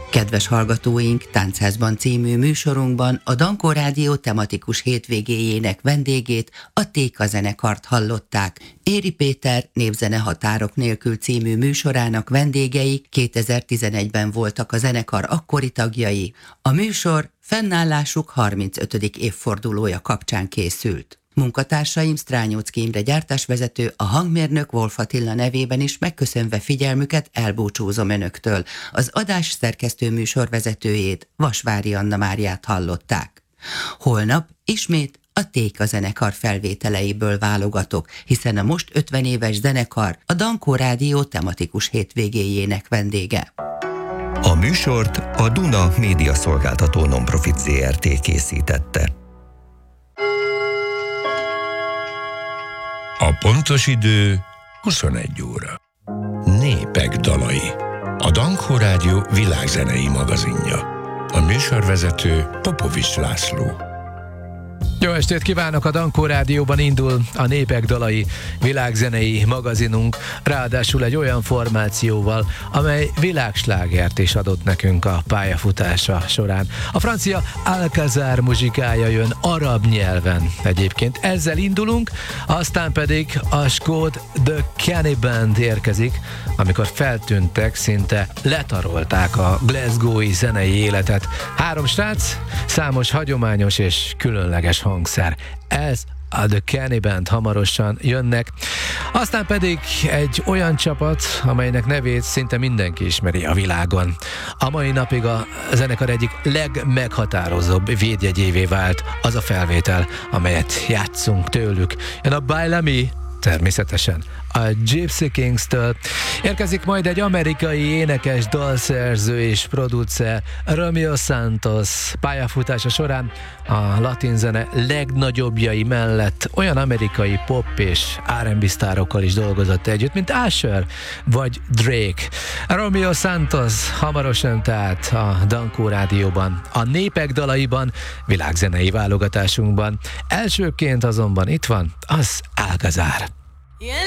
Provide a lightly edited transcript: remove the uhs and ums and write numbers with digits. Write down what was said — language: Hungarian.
Kedves hallgatóink, Táncházban című műsorunkban a Dankó Rádió tematikus hétvégéjének vendégét, a Téka zenekart hallották. Éri Péter Népzene határok nélkül című műsorának vendégei 2011-ben voltak a zenekar akkori tagjai. A műsor fennállásuk 35. évfordulója kapcsán készült. Munkatársaim Strányóczky Imre gyártásvezető, a hangmérnök Wolf Attila nevében is megköszönve figyelmüket elbúcsúzom önöktől. Az adás szerkesztő műsorvezetőjét, Vasvári Anna Máriát hallották. Holnap ismét a Téka zenekar felvételeiből válogatok, hiszen a most 50 éves zenekar a Dankó Rádió tematikus hétvégéjének vendége. A műsort a Duna Média Szolgáltató Nonprofit Zrt. Készítette. A pontos idő 21 óra. Népek dalai. A Dankó Rádió világzenei magazinja. A műsorvezető Popovics László. Jó estét kívánok! A Dankó Rádióban indul a Népek dalai világzenei magazinunk, ráadásul egy olyan formációval, amely világslágert is adott nekünk a pályafutása során. A francia Alcazar muzsikája jön arab nyelven egyébként. Ezzel indulunk, aztán pedig a skót The Kenny Band érkezik, amikor feltűntek, szinte letarolták a glasgowi zenei életet. 3 srác, számos hagyományos és különleges hangszer. Ez a The Kenny Band, hamarosan jönnek. Aztán pedig egy olyan csapat, amelynek nevét szinte mindenki ismeri a világon. A mai napig a zenekar egyik legmeghatározóbb védjegyévé vált az a felvétel, amelyet játszunk tőlük. Jön a Bailami, természetesen a Gypsy Kings-től. Érkezik majd egy amerikai énekes, dalszerző és producer, Romeo Santos pályafutása során a latin zene legnagyobbjai mellett olyan amerikai pop és R&B sztárokkal is dolgozott együtt, mint Usher vagy Drake. Romeo Santos hamarosan tehát a Dankó Rádióban, a Népek dalaiban, világzenei válogatásunkban. Elsőként azonban itt van az Alcazar.